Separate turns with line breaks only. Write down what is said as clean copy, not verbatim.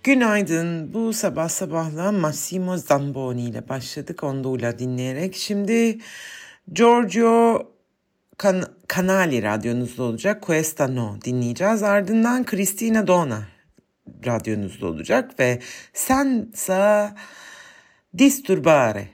Günaydın. Bu sabah sabahla Massimo Zamboni ile başladık. Onda'yla dinleyerek. Şimdi Giorgio Canali radyonuzda olacak. Questa No dinleyeceğiz. Ardından Cristina Dona radyonuzda olacak ve Senza Disturbare